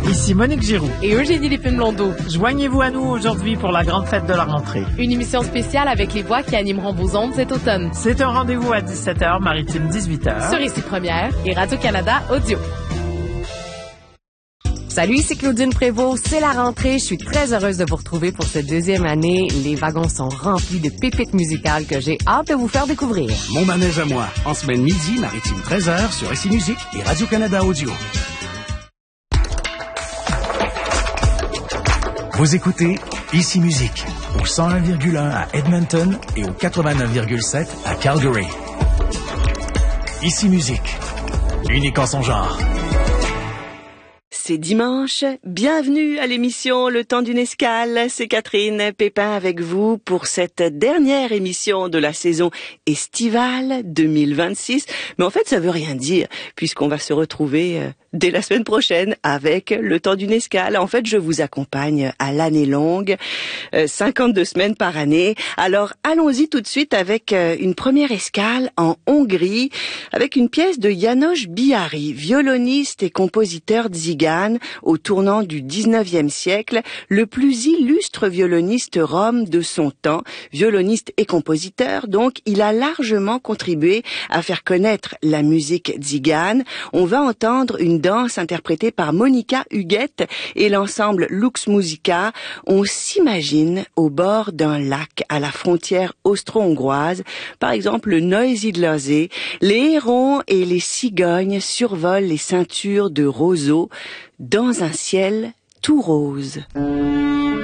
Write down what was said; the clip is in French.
Ici Monique Giroux et Eugénie Lépine-Blondeau. Joignez-vous à nous aujourd'hui pour la grande fête de la rentrée. Une émission spéciale avec les voix qui animeront vos ondes cet automne. C'est un rendez-vous à 17h, Maritime 18h. Sur Ici Première et Radio-Canada Audio. Salut, ici Claudine Prévost. C'est la rentrée. Je suis très heureuse de vous retrouver pour cette deuxième année. Les wagons sont remplis de pépites musicales que j'ai hâte de vous faire découvrir. Mon manège à moi, en semaine midi, Maritime 13h sur Ici Musique et Radio-Canada Audio. Vous écoutez Ici Musique au 101,1 à Edmonton et au 89,7 à Calgary. Ici Musique, unique en son genre. C'est dimanche, bienvenue à l'émission Le Temps d'une escale, c'est Catherine Pépin avec vous pour cette dernière émission de la saison estivale 2026. Mais en fait, ça veut rien dire puisqu'on va se retrouver dès la semaine prochaine avec Le Temps d'une escale. En fait, je vous accompagne à l'année longue, 52 semaines par année. Alors, allons-y tout de suite avec une première escale en Hongrie avec une pièce de János Bihari, violoniste et compositeur tzigane au tournant du 19e siècle, le plus illustre violoniste rom de son temps, violoniste et compositeur. Donc, il a largement contribué à faire connaître la musique tzigane. On va entendre une danse interprétée par Monika Huguette et l'ensemble Lux Musica. On s'imagine au bord d'un lac à la frontière austro-hongroise, par exemple le Neusiedlersee. Les hérons et les cigognes survolent les ceintures de roseaux dans un ciel tout rose.